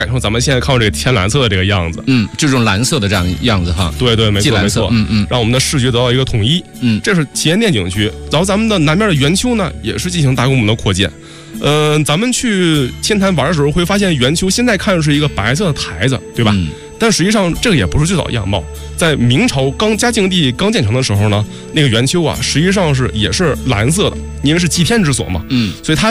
改成咱们现在看到这个天蓝色的这个样子。 就这种蓝色的这样样子哈。 对对，没错没错。让我们的视觉得到一个统一。这是旗舰店景区。然后咱们的南边的圆丘呢，也是进行大规模的扩建。咱们去天坛玩的时候会发现，圆丘现在看是一个白色的台子，对吧？但实际上这个也不是最早的样貌。在明朝嘉靖帝刚建成的时候呢，那个圆丘啊，实际上也是蓝色的，因为是祭天之所嘛。所以它